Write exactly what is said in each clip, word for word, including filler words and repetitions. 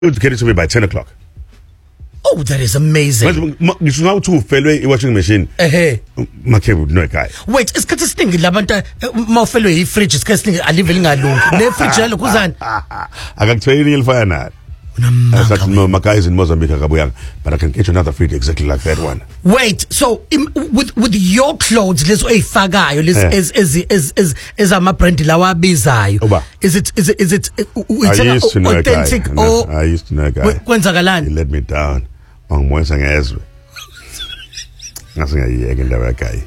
to get it to me by ten o'clock. Oh, that is amazing. You should know to fail a washing machine. Eh, Make would know a guy. wait, it's got a sting. Labanta, more fellow, he fridge is casting a living alone. Ne fridge, look, Kuzan. I can tell you real fire now. I said, no, my guy is in Mozambique, but I can get you another fridge exactly like that one. Wait, so im, with with your clothes, let's say fagayo, let's Yeah. is is is is is a ma brand lawa bizayo. Oba. Is it is it is it I used to know a guy. authentic No, or I used to know a guy. He kwenzakalani? let me down. Ngomwenza ngezwe. Ngasingayiyeke indaba yakhe.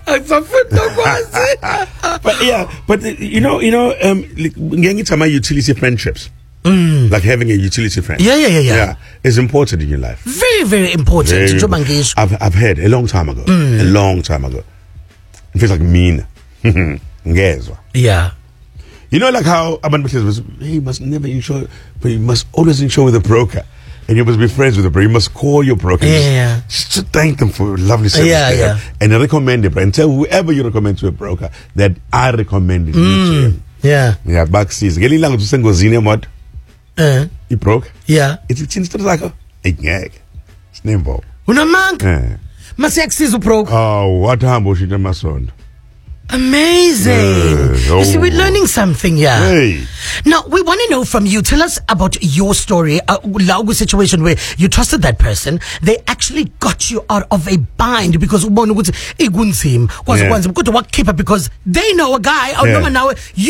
But yeah, but uh, you know, you know, um, ngiyangithi ama utility friendships. Mm. Like having a utility friend. Yeah, yeah, yeah, yeah. Yeah, is important in your life. Very, very important. Very Njengoba important. ngisho. I've I've heard a long time ago. Mm. A long time ago. It feels like mean. Ngezwa. Yeah. You know, like how abantu was, hey, you must never insure, but you must always insure with a broker. And you must be friends with the broker. You must call your broker. Yeah, yeah. Just, just thank them for lovely service. Yeah, they have. yeah. And recommend it. And tell whoever you recommend to a broker that I recommended you to him. Yeah. Yeah, backseas. Ngeli lang usengozini emoto. Uh, He broke. yeah. It's a chin like a ngeke. Sinembo. Unamanga. Eh. Masiyakusiza ubro. Oh, what hambo ushintsha amasondo. Amazing. Yeah. You see, we're Oh. learning something here. Hey. Now, we want to know from you. Tell us about your story. A uh, situation where you trusted that person. They actually got you out of a bind because ubona ukuthi ikunzima. Kwaze Yeah. kwanzima kodwa wakukhipha because they know a guy. Yeah. Now you